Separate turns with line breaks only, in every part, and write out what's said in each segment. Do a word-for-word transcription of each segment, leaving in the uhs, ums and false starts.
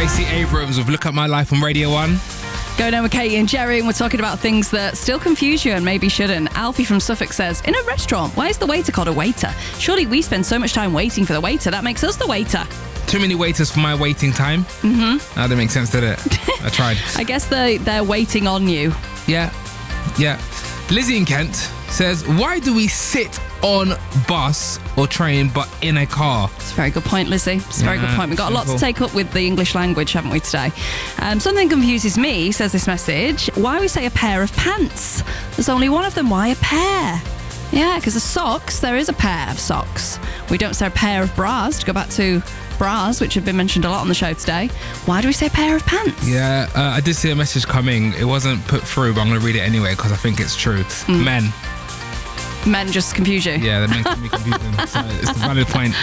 Tracy Abrams with Look at My Life on Radio one.
Going on with Katie and Jerry, and we're talking about things that still confuse you and maybe shouldn't. Alfie from Suffolk says, in a restaurant, why is the waiter called a waiter? Surely we spend so much time waiting for the waiter. That makes us the waiter.
Too many waiters for my waiting time.
Mm-hmm.
That didn't make sense, did it? I tried.
I guess they're, they're waiting on you.
Yeah, yeah. Lizzie in Kent says, why do we sit on bus or train but in a car?
It's a very good point, Lizzie. It's a very
Yeah,
good point. We've got a lot to
simple.
take up with the English language, haven't we, today? Um, something confuses me, says this message. Why we say a pair of pants? There's only one of them. Why a pair? Yeah, because the socks, there is a pair of socks. We don't say a pair of bras, to go back to bras, which have been mentioned a lot on the show today. Why do we say a pair of pants?
Yeah, uh, I did see a message coming. It wasn't put through, but I'm going to read it anyway because I think it's true.
Mm.
Men.
Men just confuse you.
Yeah, that makes me confusing. So it's a valid point.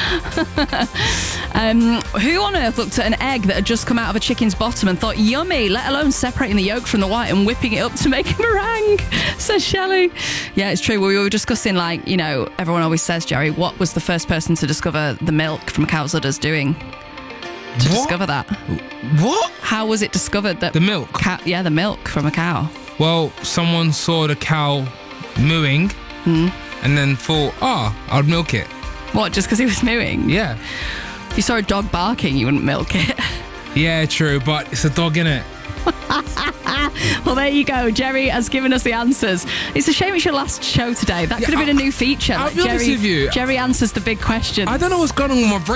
Um, who on earth looked at an egg that had just come out of a chicken's bottom and thought, yummy, let alone separating the yolk from the white and whipping it up to make a meringue, says Shelley. Yeah, it's true. We were discussing, like, you know, everyone always says, Jerry, what was the first person to discover the milk from cow's udders doing? To
What?
discover that.
What?
How was it discovered that...
The milk?
Cow, yeah, the milk from a cow.
Well, someone saw the cow mooing
Mm.
and then thought, oh, I'll milk it.
What, just because he was mooing?
Yeah.
If you saw a dog barking, you wouldn't milk it.
Yeah, true, but it's a dog, innit?
Well, there you go. Jerry has given us the answers. It's a shame it's your last show today. That
Yeah,
could have been a
I-
new feature.
I'll
Like
be honest
Jerry,
with you.
Jerry answers the big questions.
I don't know what's going on with my brain.